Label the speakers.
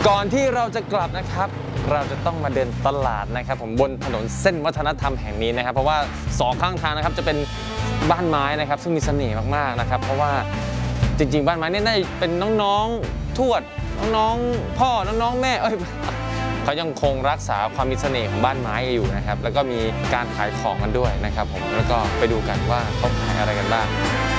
Speaker 1: ก่อนที่เราจะกลับนะครับเราจะต้องมาเดินตลาดนะครับผมบนถนนเส้นวัฒนธรรมแห่งนี้นะครับเพราะว่า2ข้างทางนะครับจะเป็นบ้านไม้นะครับซึ่งมีเสน่ห์มากๆนะครับเพราะว่าจริงๆบ้านไม้นี่ได้เป็นน้องๆทวดน้องๆพ่อน้องๆแม่เขายังคงรักษาความมีเสน่ห์ของบ้านไม้อยู่นะครับแล้วก็มีการขายของกันด้วยนะครับผมแล้วก็ไปดูกันว่าเขาขายอะไรกันบ้าง